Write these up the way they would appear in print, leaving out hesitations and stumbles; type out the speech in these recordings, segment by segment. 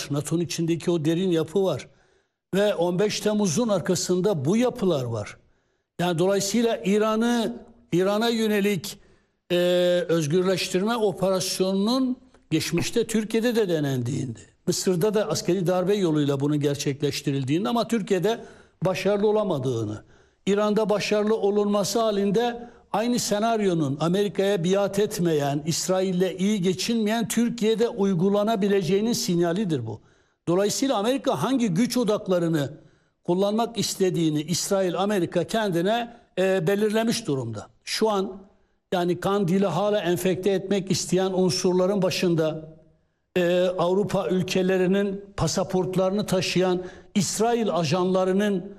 NATO'nun içindeki o derin yapı var. Ve 15 Temmuz'un arkasında bu yapılar var. Yani dolayısıyla İran'a yönelik özgürleştirme operasyonunun geçmişte Türkiye'de de denendiğinde, Mısır'da da askeri darbe yoluyla bunun gerçekleştirildiğinde ama Türkiye'de başarılı olamadığını, İran'da başarılı olunması halinde aynı senaryonun Amerika'ya biat etmeyen, İsrail'le iyi geçinmeyen Türkiye'de uygulanabileceğinin sinyalidir bu. Dolayısıyla Amerika hangi güç odaklarını kullanmak istediğini İsrail, Amerika kendine belirlemiş durumda. Şu an yani Kandil'i hala enfekte etmek isteyen unsurların başında Avrupa ülkelerinin pasaportlarını taşıyan İsrail ajanlarının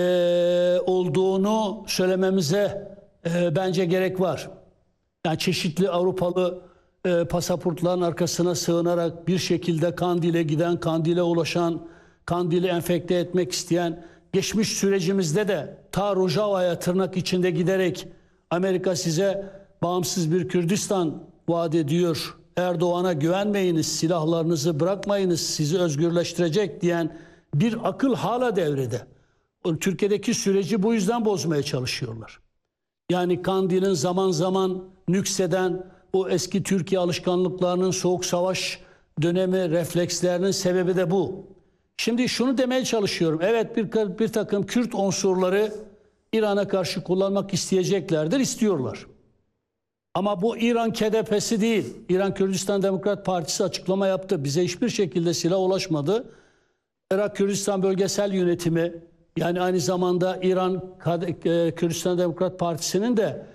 olduğunu söylememize bence gerek var. Yani çeşitli Avrupalı pasaportların arkasına sığınarak bir şekilde Kandil'e giden, Kandil'e ulaşan, Kandil'i enfekte etmek isteyen, geçmiş sürecimizde de ta Rojava'ya tırnak içinde giderek Amerika size bağımsız bir Kürdistan vaat ediyor, Erdoğan'a güvenmeyiniz, silahlarınızı bırakmayınız, sizi özgürleştirecek diyen bir akıl hala devrede. Türkiye'deki süreci bu yüzden bozmaya çalışıyorlar. Yani Kandil'in zaman zaman nükseden o eski Türkiye alışkanlıklarının, soğuk savaş dönemi reflekslerinin sebebi de bu. Şimdi şunu demeye çalışıyorum. Evet, bir takım Kürt unsurları İran'a karşı kullanmak isteyeceklerdir, istiyorlar. Ama bu İran KDP'si değil. İran Kürdistan Demokrat Partisi açıklama yaptı. Bize hiçbir şekilde silah ulaşmadı. Irak Kürdistan Bölgesel Yönetimi, yani aynı zamanda İran Kürdistan Demokrat Partisi'nin de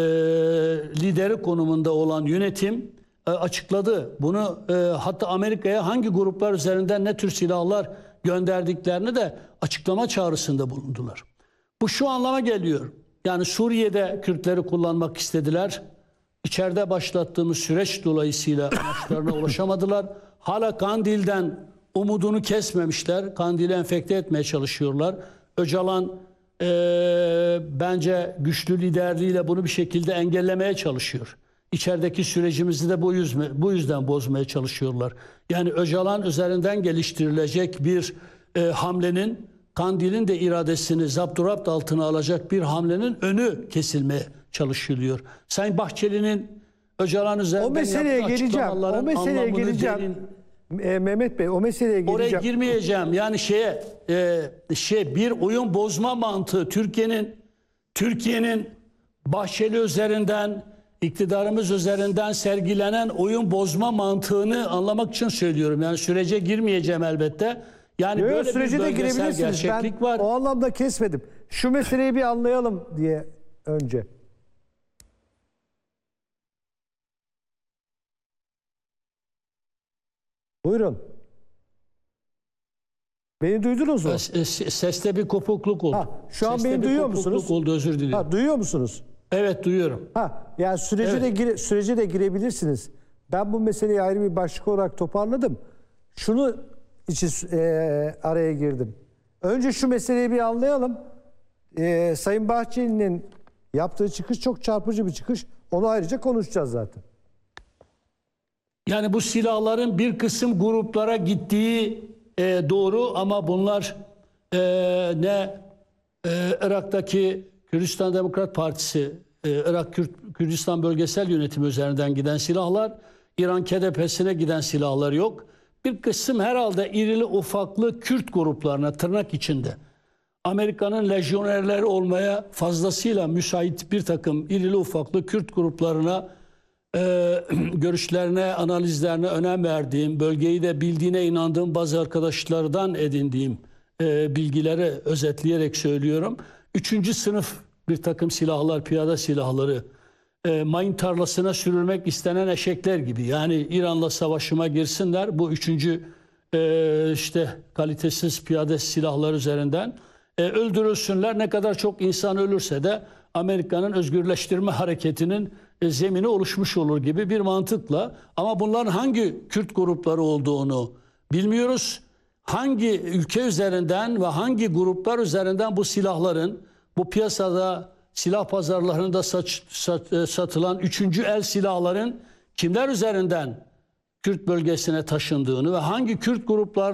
lideri konumunda olan yönetim açıkladı. Bunu hatta Amerika'ya hangi gruplar üzerinden ne tür silahlar gönderdiklerini de açıklama çağrısında bulundular. Bu şu anlama geliyor. Yani Suriye'de Kürtleri kullanmak istediler. İçeride başlattığımız süreç dolayısıyla amaçlarına ulaşamadılar. Hala Kandil'den umudunu kesmemişler. Kandil'i enfekte etmeye çalışıyorlar. Öcalan bence güçlü liderliğiyle bunu bir şekilde engellemeye çalışıyor. İçerideki sürecimizi de bu yüzden bozmaya çalışıyorlar. Yani Öcalan üzerinden geliştirilecek bir hamlenin, Kandil'in de iradesini zapturapt altına alacak bir hamlenin önü kesilmeye çalışılıyor. Sayın Bahçeli'nin Öcalan üzerinden o meseleye geleceğim. O meseleye geleceğim. Mehmet Bey, o meseleye geleceğim. Oraya girmeyeceğim. Yani bir oyun bozma mantığı Türkiye'nin Bahçeli üzerinden, iktidarımız üzerinden sergilenen oyun bozma mantığını anlamak için söylüyorum. Yani sürece girmeyeceğim elbette. Yani böyle sürece bir de girebilirsiniz. gerçeklik var. O anlamda kesmedim. Şu meseleyi bir anlayalım diye önce. Buyurun. Beni duydunuz mu? Seste bir kopukluk oldu. Şu an beni duyuyor musunuz? Oldu, özür dilerim. Duyuyor musunuz? Evet, duyuyorum. Yani sürece de girebilirsiniz. Ben bu meseleyi ayrı bir başlık olarak toparladım. Şunu için araya girdim. Önce şu meseleyi bir anlayalım. Sayın Bahçeli'nin yaptığı çıkış çok çarpıcı bir çıkış. Onu ayrıca konuşacağız zaten. Yani bu silahların bir kısım gruplara gittiği doğru ama bunlar Irak'taki Kürdistan Demokrat Partisi, Irak Kürdistan Bölgesel Yönetimi üzerinden giden silahlar, İran KDP'sine giden silahlar yok. Bir kısım herhalde irili ufaklı Kürt gruplarına tırnak içinde Amerika'nın lejyonerleri olmaya fazlasıyla müsait bir takım irili ufaklı Kürt gruplarına görüşlerine, analizlerine önem verdiğim, bölgeyi de bildiğine inandığım bazı arkadaşlardan edindiğim bilgileri özetleyerek söylüyorum. Üçüncü sınıf bir takım silahlar, piyade silahları, mayın tarlasına sürülmek istenen eşekler gibi. Yani İran'la savaşıma girsinler, bu üçüncü kalitesiz piyade silahlar üzerinden öldürülsünler. Ne kadar çok insan ölürse de Amerika'nın özgürleştirme hareketinin zemini oluşmuş olur gibi bir mantıkla, ama bunların hangi Kürt grupları olduğunu bilmiyoruz. Hangi ülke üzerinden ve hangi gruplar üzerinden bu silahların bu piyasada, silah pazarlarında satılan üçüncü el silahların kimler üzerinden Kürt bölgesine taşındığını ve hangi Kürt gruplar